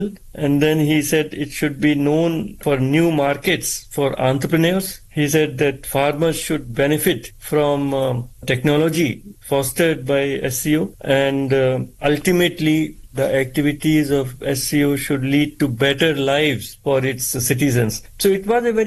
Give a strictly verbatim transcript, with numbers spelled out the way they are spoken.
And then he said it should be known for new markets for entrepreneurs. He said that farmers should benefit from um, technology fostered by S E O, and uh, ultimately the activities of S E O should lead to better lives for its citizens. So it was a very